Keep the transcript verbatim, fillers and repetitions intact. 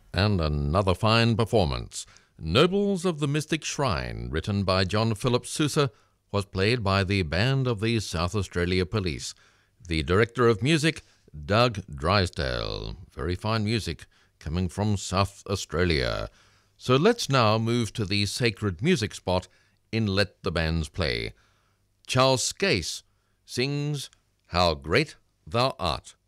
And another fine performance. Nobles of the Mystic Shrine, written by John Philip Sousa, was played by the Band of the South Australia Police. The director of music, Doug Drysdale. Very fine music coming from South Australia. So let's now move to the sacred music spot in Let the Bands Play. Charles Scase sings How Great Thou Art.